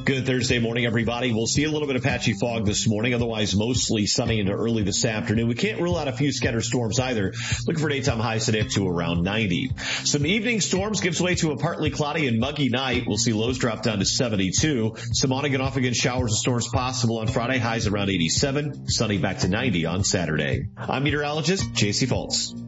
Good Thursday morning, everybody. We'll see a little bit of patchy fog this morning, otherwise mostly sunny into early this afternoon. We can't rule out a few scattered storms either. Looking for daytime highs today up to around 90. Some evening storms gives way to a partly cloudy and muggy night. We'll see lows drop down to 72. Some on again, off again showers and storms possible on Friday, highs around 87. Sunny back to 90 on Saturday. I'm meteorologist JC Fultz.